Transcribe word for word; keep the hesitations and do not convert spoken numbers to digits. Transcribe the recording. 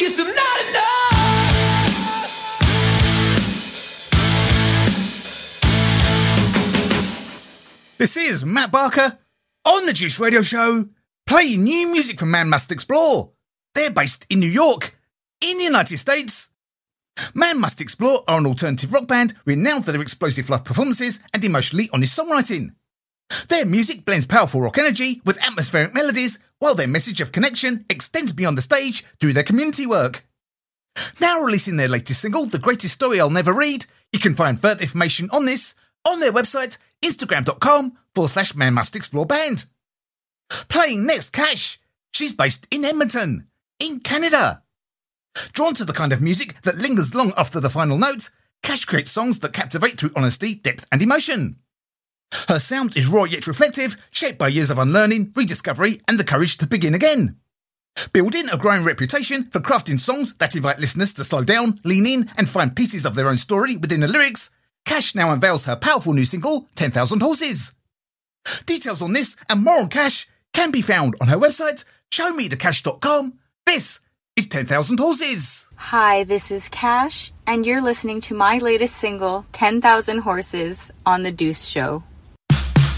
'cause I'm not enough. This is Matt Barker on the Juice Radio Show, playing new music from Man Must Explore. They're based in New York, in the United States. Man Must Explore are an alternative rock band renowned for their explosive live performances and emotionally honest songwriting. Their music blends powerful rock energy with atmospheric melodies, while their message of connection extends beyond the stage through their community work. Now releasing their latest single, The Greatest Story I'll Never Read, you can find further information on this on their website, instagram.com forward slash Man Must Explore Band. Playing next, Cash. She's based in Edmonton, in Canada. Drawn to the kind of music that lingers long after the final note, Cash creates songs that captivate through honesty, depth and emotion. Her sound is raw yet reflective, shaped by years of unlearning, rediscovery and the courage to begin again. Building a growing reputation for crafting songs that invite listeners to slow down, lean in and find pieces of their own story within the lyrics, Cash now unveils her powerful new single, ten thousand Horses. Details on this and more on Cash can be found on her website, show me the cash dot com. This is ten thousand Horses. Hi, this is Cash, and you're listening to my latest single, ten thousand Horses, on The Deuce Show.